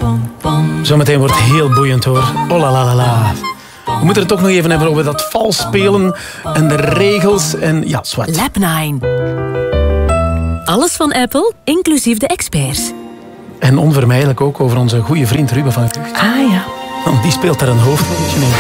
Zometeen wordt heel boeiend hoor. Oh la la la la. We moeten het toch nog even hebben over dat vals spelen en de regels en ja, zwart. Lab9. Alles van Apple, inclusief de experts. En onvermijdelijk ook over onze goede vriend Ruben van Gucht. Ah ja. Want die speelt daar een hoofdroltje in.